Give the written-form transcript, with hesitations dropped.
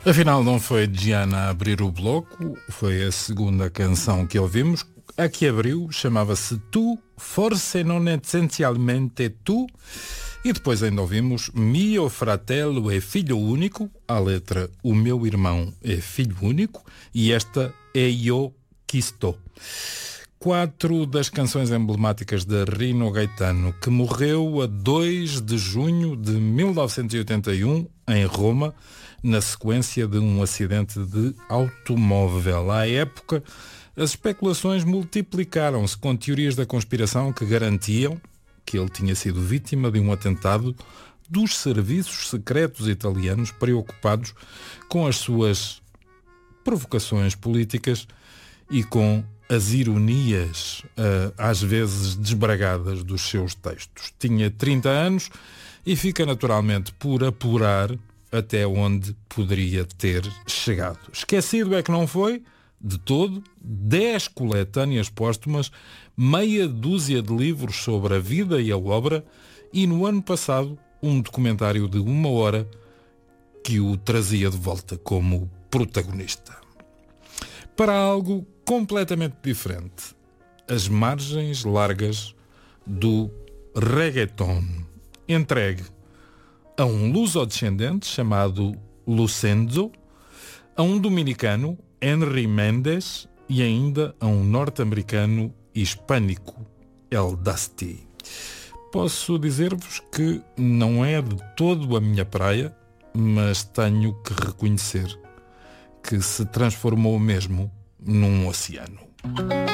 Afinal, não foi Gianna a abrir o bloco, foi a segunda canção que ouvimos. A que abriu chamava-se Tu, Forse non essenzialmente tu. E depois ainda ouvimos Mio fratello é filho único, à letra O meu irmão é filho único, e esta é Io que estou. 4 das canções emblemáticas de Rino Gaetano, que morreu a 2 de junho de 1981 em Roma, na sequência de um acidente de automóvel. À época, as especulações multiplicaram-se com teorias da conspiração que garantiam que ele tinha sido vítima de um atentado dos serviços secretos italianos preocupados com as suas provocações políticas e com as ironias, às vezes desbragadas, dos seus textos. Tinha 30 anos e fica naturalmente por apurar até onde poderia ter chegado. Esquecido é que não foi, de todo, 10 coletâneas póstumas, meia dúzia de livros sobre a vida e a obra e, no ano passado, um documentário de 1 hora que o trazia de volta como protagonista. Para algo completamente diferente, as margens largas do reggaeton, entregue a um luso-descendente chamado Lucenzo, a um dominicano, Henry Mendes, e ainda a um norte-americano hispânico, El Dusty. Posso dizer-vos que não é de todo a minha praia, mas tenho que reconhecer que se transformou mesmo num oceano.